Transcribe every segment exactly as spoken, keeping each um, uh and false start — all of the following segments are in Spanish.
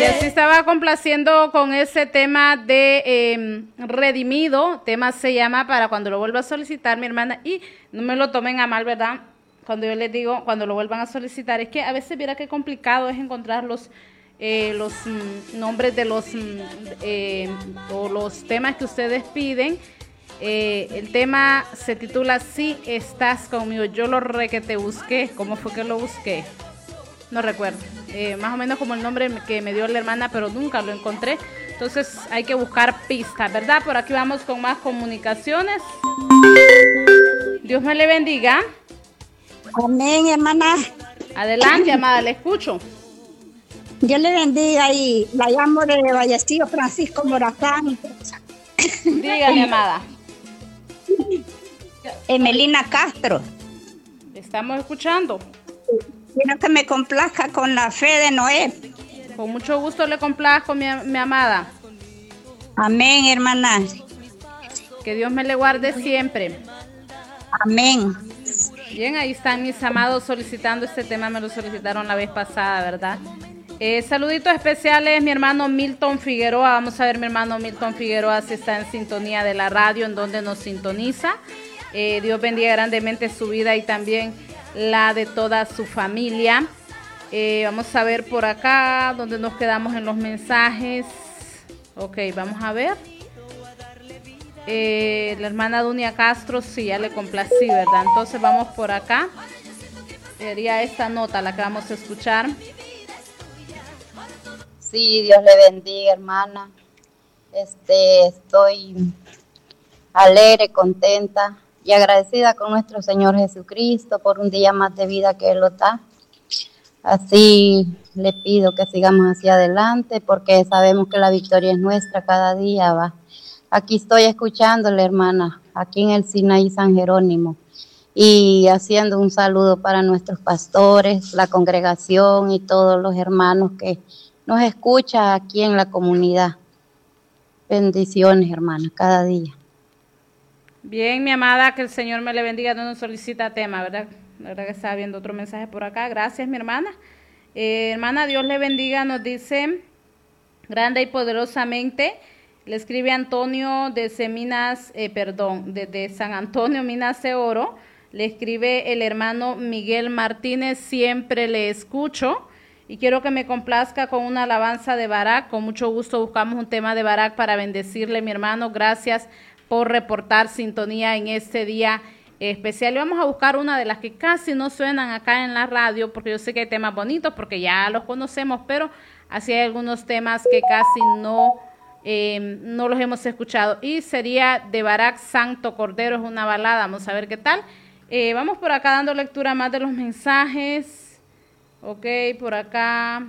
así estaba complaciendo con ese tema de eh, Redimido. Tema se llama Para cuando lo vuelva a solicitar, mi hermana. Y no me lo tomen a mal, ¿verdad? Cuando yo les digo, cuando lo vuelvan a solicitar, es que a veces mira qué complicado es encontrar los, eh, los mm, nombres de los, mm, eh, o los temas que ustedes piden. Eh, el tema se titula Si estás conmigo. Yo lo re que te busqué. ¿Cómo fue que lo busqué? No recuerdo. Eh, más o menos como el nombre que me dio la hermana, pero nunca lo encontré. Entonces hay que buscar pistas, ¿verdad? Por aquí vamos con más comunicaciones. Dios me le bendiga. Amén, hermana. Adelante, amada, le escucho. Dios le bendiga y la llamo de Vallecillo, Francisco Morazán. Dígame, amada. Emelina Castro. Estamos escuchando. Quiero que me complazca con la fe de Noé. Con mucho gusto le complazco, mi, mi amada. Amén, hermana. Que Dios me le guarde siempre. Amén. Bien, ahí están mis amados solicitando este tema, me lo solicitaron la vez pasada, ¿verdad? Eh, saluditos especiales, mi hermano Milton Figueroa. Vamos a ver, mi hermano Milton Figueroa si está en sintonía de la radio, en donde nos sintoniza. Eh, Dios bendiga grandemente su vida y también la de toda su familia. Eh, vamos a ver por acá, donde nos quedamos en los mensajes. Ok, vamos a ver. Eh, la hermana Dunia Castro, sí, ya le complací, ¿verdad? Entonces vamos por acá. Sería esta nota la que vamos a escuchar. Sí, Dios le bendiga, hermana. Este, estoy alegre, contenta y agradecida con nuestro Señor Jesucristo por un día más de vida que Él lo da. Así le pido que sigamos hacia adelante porque sabemos que la victoria es nuestra cada día, va. Aquí estoy escuchándole, hermana, aquí en el Sinaí San Jerónimo y haciendo un saludo para nuestros pastores, la congregación y todos los hermanos que nos escuchan aquí en la comunidad. Bendiciones, hermana, cada día. Bien, mi amada, que el Señor me le bendiga. No nos solicita tema, ¿verdad? La verdad que estaba viendo otro mensaje por acá. Gracias, mi hermana. Eh, hermana, Dios le bendiga. Nos dice, grande y poderosamente, le escribe Antonio desde Minas, eh, perdón, desde San Antonio, Minas de Oro. Le escribe el hermano Miguel Martínez, siempre le escucho. Y quiero que me complazca con una alabanza de Barak. Con mucho gusto buscamos un tema de Barak para bendecirle, mi hermano. Gracias por reportar sintonía en este día especial. Y vamos a buscar una de las que casi no suenan acá en la radio, porque yo sé que hay temas bonitos, porque ya los conocemos, pero así hay algunos temas que casi no, eh, no los hemos escuchado. Y sería de Barak Santo Cordero, es una balada. Vamos a ver qué tal. Eh, vamos por acá dando lectura más de los mensajes. Ok, por acá.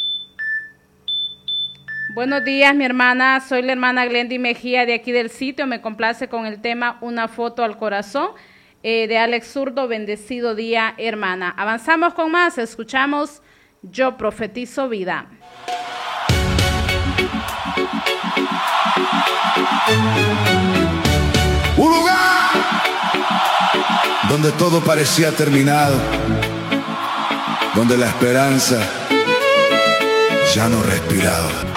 Buenos días, mi hermana. Soy la hermana Glendy Mejía de aquí del sitio. Me complace con el tema Una foto al corazón eh, de Alex Zurdo. Bendecido día, hermana. Avanzamos con más. Escuchamos Yo Profetizo Vida. Un lugar donde todo parecía terminado, donde la esperanza ya no respiraba.